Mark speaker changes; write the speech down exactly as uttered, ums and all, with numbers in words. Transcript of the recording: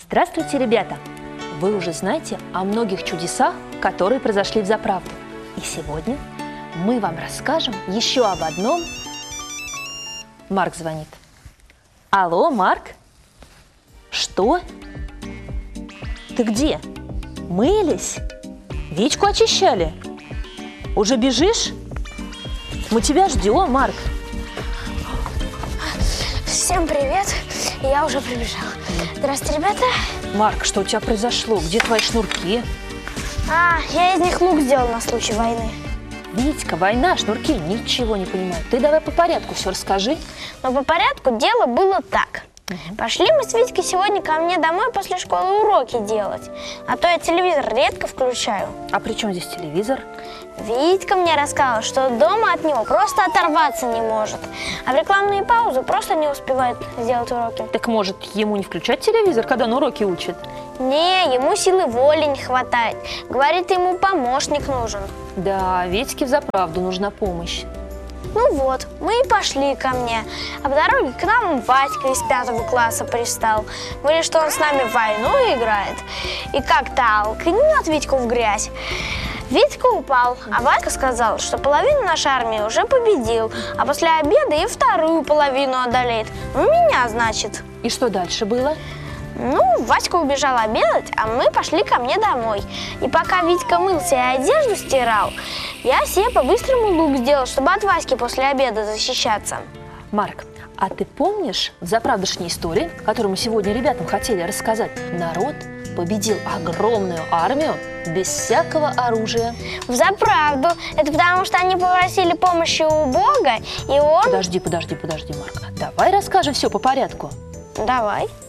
Speaker 1: Здравствуйте, ребята! Вы уже знаете о многих чудесах, которые произошли взаправду. И сегодня мы вам расскажем еще об одном. Марк звонит. Алло, Марк? Что? Ты где? Мылись? Вичку очищали? Уже бежишь? Мы тебя ждем, Марк.
Speaker 2: Всем привет, я уже прибежал. Здравствуйте, ребята.
Speaker 1: Марк, что у тебя произошло? Где твои шнурки?
Speaker 2: А, я из них лук сделал на случай войны.
Speaker 1: Витька, война, шнурки, ничего не понимаю. Ты давай по порядку все расскажи.
Speaker 2: Но по порядку дело было так. Угу. Пошли мы с Витькой сегодня ко мне домой после школы уроки делать. А то я телевизор редко включаю.
Speaker 1: А при чем здесь телевизор?
Speaker 2: Витька мне рассказал, что дома от него просто оторваться не может. А в рекламные паузы просто не успевает сделать уроки.
Speaker 1: Так может, ему не включать телевизор, когда он уроки учит?
Speaker 2: Не, ему силы воли не хватает. Говорит, ему помощник нужен.
Speaker 1: Да, Витьке взаправду нужна помощь.
Speaker 2: Ну вот, мы и пошли ко мне. А по дороге к нам Васька из пятого класса пристал. Говорит, что он с нами в войну играет. И как толкнет Витьку в грязь. Витька упал, а Васька сказал, что половину нашей армии уже победил, а после обеда и вторую половину одолеет. Ну, меня, значит.
Speaker 1: И что дальше было?
Speaker 2: Ну, Васька убежал обедать, а мы пошли ко мне домой. И пока Витька мылся и одежду стирал, я себе по-быстрому лук сделал, чтобы от Васьки после обеда защищаться.
Speaker 1: Марк, а ты помнишь взаправдошней истории, которую мы сегодня ребятам хотели рассказать? Народ победил огромную армию без всякого оружия.
Speaker 2: Взаправду. Это потому, что они попросили помощи у Бога, и он...
Speaker 1: Подожди, подожди, подожди, Марк. Давай расскажем все по порядку.
Speaker 2: Давай.